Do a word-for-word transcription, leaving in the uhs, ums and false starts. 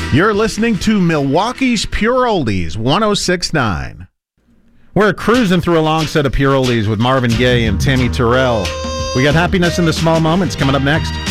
You're listening to Milwaukee's Pure Oldies, one oh six point nine. We're cruising through a long set of Pure Oldies with Marvin Gaye and Tammy Terrell. We got Happiness in the Small Moments coming up next.